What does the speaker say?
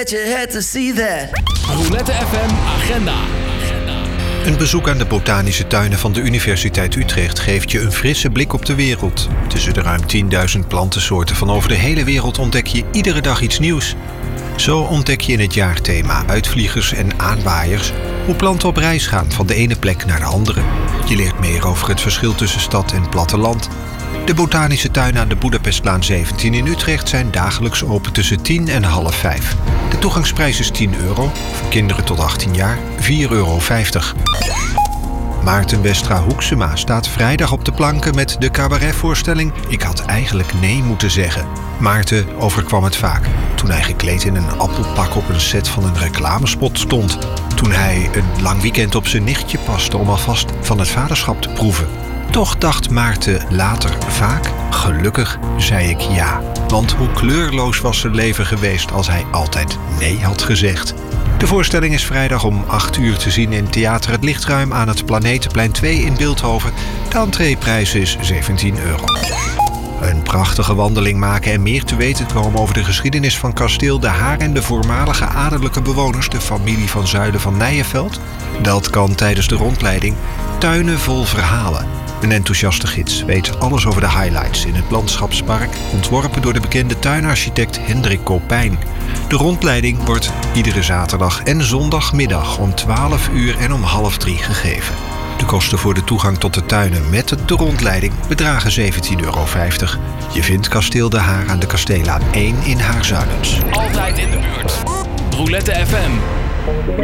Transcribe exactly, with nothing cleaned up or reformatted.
that you had to see that. Roulette F M Agenda. Een bezoek aan de botanische tuinen van de Universiteit Utrecht geeft je een frisse blik op de wereld. Tussen de ruim tienduizend plantensoorten van over de hele wereld ontdek je iedere dag iets nieuws. Zo ontdek je in het jaarthema Uitvliegers en aanwaaiers hoe planten op reis gaan van de ene plek naar de andere. Je leert meer over het verschil tussen stad en platteland. De botanische tuinen aan de Boedapestlaan zeventien in Utrecht zijn dagelijks open tussen tien en half vijf. De toegangsprijs is tien euro, voor kinderen tot achttien jaar vier euro vijftig. Maarten Westra Hoeksema staat vrijdag op de planken met de cabaretvoorstelling Ik had eigenlijk nee moeten zeggen. Maarten overkwam het vaak toen hij gekleed in een appelpak op een set van een reclamespot stond. Toen hij een lang weekend op zijn nichtje paste om alvast van het vaderschap te proeven. Toch dacht Maarten later vaak, gelukkig zei ik ja. Want hoe kleurloos was zijn leven geweest als hij altijd nee had gezegd. De voorstelling is vrijdag om acht uur te zien in Theater Het Lichtruim aan het Planetenplein twee in Bilthoven. De entreeprijs is zeventien euro. Een prachtige wandeling maken en meer te weten komen over de geschiedenis van kasteel De Haar en de voormalige adellijke bewoners, de familie van Zuilen van Nijenveld. Dat kan tijdens de rondleiding Tuinen vol verhalen. Een enthousiaste gids weet alles over de highlights in het landschapspark, ontworpen door de bekende tuinarchitect Hendrik Kopijn. De rondleiding wordt iedere zaterdag en zondagmiddag om twaalf uur en om half drie gegeven. De kosten voor de toegang tot de tuinen met de rondleiding bedragen zeventien euro vijftig. Je vindt Kasteel De Haar aan de Kasteelaan één in Haarzuilens. Altijd in de buurt. Roulette F M.